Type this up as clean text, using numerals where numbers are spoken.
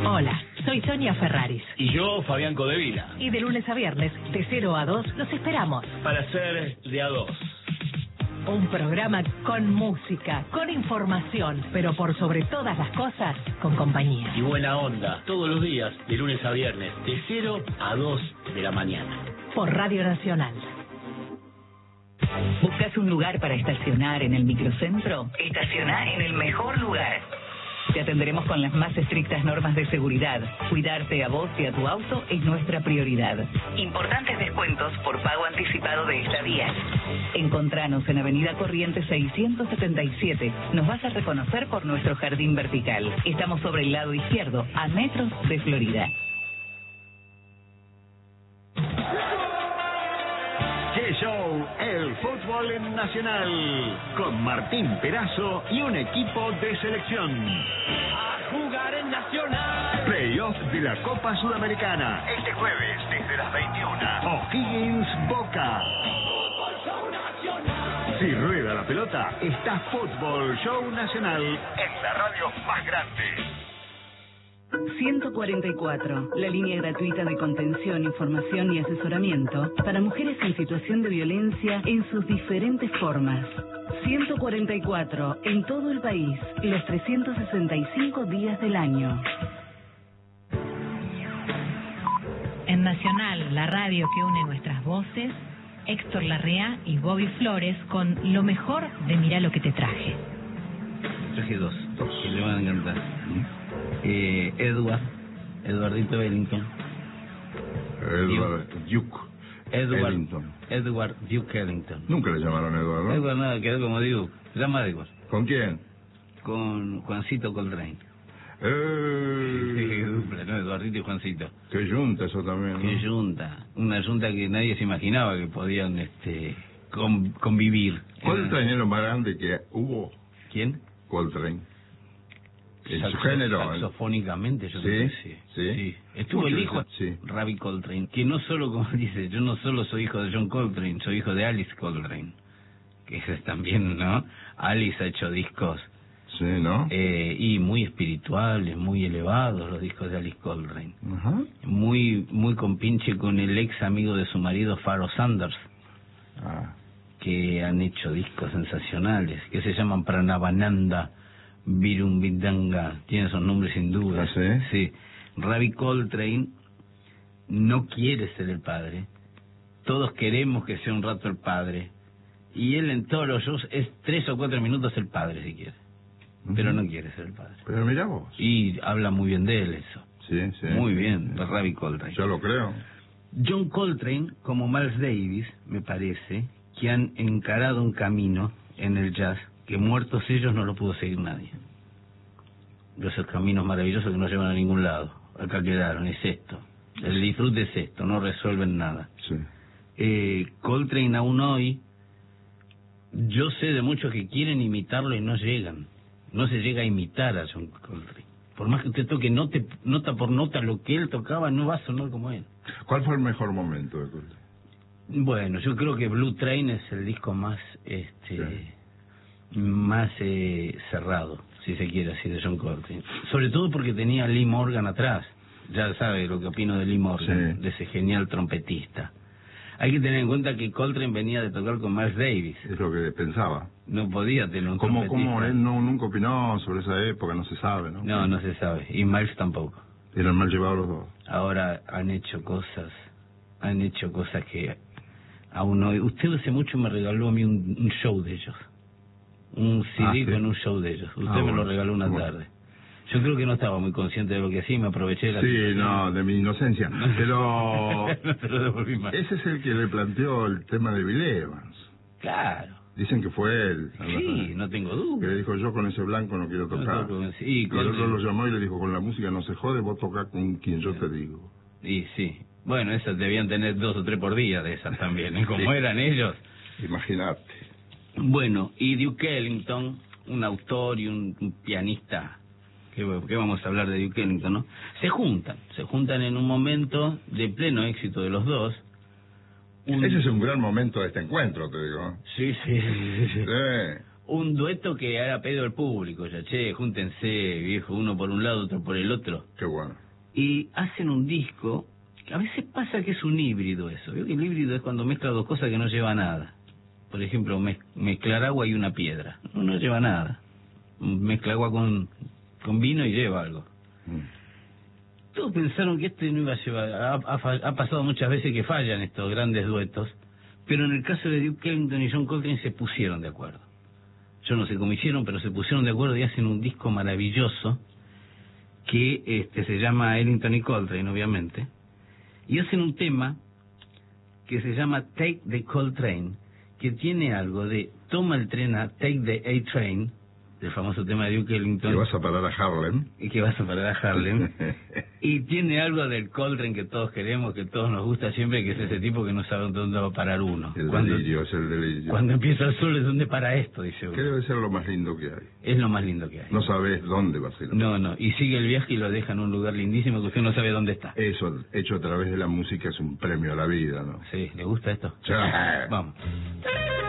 Hola, soy Sonia Ferraris. Y yo, Fabián Codevila. Y de lunes a viernes, de 0 a 2, los esperamos. Para ser de a 2. Un programa con música, con información, pero por sobre todas las cosas, con compañía. Y buena onda, todos los días, de lunes a viernes, de 0 a 2 de la mañana. Por Radio Nacional. ¿Buscas un lugar para estacionar en el microcentro? Estacioná en el mejor lugar. Te atenderemos con las más estrictas normas de seguridad. Cuidarte a vos y a tu auto es nuestra prioridad. Importantes descuentos por pago anticipado de estadías. Encontranos en Avenida Corrientes 677. Nos vas a reconocer por nuestro jardín vertical. Estamos sobre el lado izquierdo, a metros de Florida. ¡Qué show! El fútbol en Nacional. Con Martín Perazo y un equipo de selección. A jugar en Nacional. Playoff de la Copa Sudamericana. Este jueves desde las 21. O'Higgins Boca. Fútbol Show Nacional. Si rueda la pelota, está Fútbol Show Nacional en la radio más grande. 144, la línea gratuita de contención, información y asesoramiento para mujeres en situación de violencia en sus diferentes formas. 144, en todo el país, los 365 días del año. En Nacional, la radio que une nuestras voces, Héctor Larrea y Bobby Flores con lo mejor de Mirá lo que te traje. Traje dos, que le van a encantar. Eduardito Ellington. Edward Duke Ellington. Nunca le llamaron Edward, ¿no? Edward nada, quedó como Duke. Se llama Edward. ¿Con quién? Con Juancito Coltrane. Sí, dupla, ¿no? Eduardito y Juancito. Qué yunta eso también, ¿no? Qué yunta. Una yunta que nadie se imaginaba que podían convivir. Coltrane es lo más grande que hubo. ¿Quién? Coltrane. En su género. Saxofónicamente, yo creo que sí. Estuvo mucho el hijo, Ravi Coltrane, que no solo, como dice, yo no solo soy hijo de John Coltrane, soy hijo de Alice Coltrane, que es también, ¿no? Alice ha hecho discos, sí, ¿no? Y muy espirituales, muy elevados los discos de Alice Coltrane. Uh-huh. Muy compinche con el ex amigo de su marido, Pharoah Sanders, que han hecho discos sensacionales, que se llaman Pranavananda, Virumbidanga, tiene esos nombres sin duda. ¿Ah, sí? Sí. Ravi Coltrane no quiere ser el padre. Todos queremos que sea un rato el padre. Y él en todos los shows es 3 o 4 minutos el padre, si quiere. Pero no quiere ser el padre. Pero mira vos. Y habla muy bien de él eso. Sí. Muy bien, de Ravi Coltrane. Yo lo creo. John Coltrane, como Miles Davis, me parece, que han encarado un camino en el jazz que muertos ellos no lo pudo seguir nadie. Esos caminos maravillosos que no llevan a ningún lado. Acá quedaron, es esto. El disfrute es esto, no resuelven nada. Sí. Coltrane aún hoy, yo sé de muchos que quieren imitarlo y no llegan. No se llega a imitar a John Coltrane. Por más que usted toque nota por nota lo que él tocaba, no va a sonar como él. ¿Cuál fue el mejor momento de Coltrane? Bueno, yo creo que Blue Train es el disco más más cerrado, si se quiere así, de John Coltrane. Sobre todo porque tenía a Lee Morgan atrás. Ya sabe lo que opino de Lee Morgan, de ese genial trompetista. Hay que tener en cuenta que Coltrane venía de tocar con Miles Davis. Es lo que pensaba. No podía tener un ¿Cómo trompetista. él nunca opinó sobre esa época? No se sabe, ¿no? No se sabe. Y Miles tampoco. Eran mal llevados los dos. Ahora han hecho cosas que aún hoy... Usted hace mucho me regaló a mí un show de ellos. Un CD con un show de ellos. Usted me lo regaló una tarde. Yo creo que no estaba muy consciente de lo que hacía y me aproveché de la situación. De mi inocencia. Pero no te lo devolví más. Ese es el que le planteó el tema de Bill Evans. Claro. Dicen que fue él. Sí, no tengo duda. Que le dijo, yo con ese blanco no quiero tocar. Y el otro lo llamó y le dijo, con la música no se jode, vos tocás con quien yo te digo. Y sí. Bueno, esas debían tener 2 o 3 por día de esas también, ¿eh? Como eran ellos. Imagínate. Bueno, y Duke Ellington, un autor y un pianista, ¿qué vamos a hablar de Duke Ellington, no? Se juntan en un momento de pleno éxito de los dos. Ese es un gran momento de este encuentro, te digo. Sí. un dueto que haga pedo al público, ya, che, júntense, viejo, uno por un lado, otro por el otro. Qué bueno. Y hacen un disco, que a veces pasa que es un híbrido eso. Veo que el híbrido es cuando mezcla dos cosas que no lleva a nada. Por ejemplo, mezclar agua y una piedra. No lleva nada. Mezcla agua con vino y lleva algo. Todos pensaron que este no iba a llevar... Ha pasado muchas veces que fallan estos grandes duetos, pero en el caso de Duke Ellington y John Coltrane se pusieron de acuerdo. Yo no sé cómo hicieron, pero se pusieron de acuerdo y hacen un disco maravilloso que se llama Ellington y Coltrane, obviamente, y hacen un tema que se llama Take the Coltrane, que tiene algo de toma el tren a Take the A-Train, el famoso tema de Duke Ellington. Que vas a parar a Harlem. Y que vas a parar a Harlem. Y tiene algo del Coltrane que todos queremos, que todos nos gusta siempre, que es ese tipo que no sabe dónde va a parar uno. El delirio, es el delirio. Cuando empieza el sol es donde para esto, dice uno. Que debe ser lo más lindo que hay. Es lo más lindo que hay. No sabes dónde va a ser. No, y sigue el viaje y lo deja en un lugar lindísimo que usted no sabe dónde está. Eso, hecho a través de la música, es un premio a la vida, ¿no? Sí, ¿le gusta esto? Sí. Vamos.